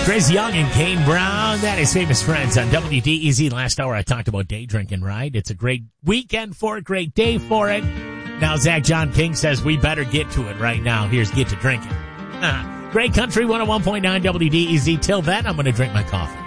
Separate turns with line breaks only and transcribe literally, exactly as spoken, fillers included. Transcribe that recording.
Chris Young and Kane Brown, that is Famous Friends on W D E Z. Last hour I talked about day drinking, right? It's a great weekend for it, great day for it. Now Zach John King says we better get to it right now. Here's Get to Drinking. Uh, great country, one oh one point nine W D E Z. Till then, I'm going to drink my coffee.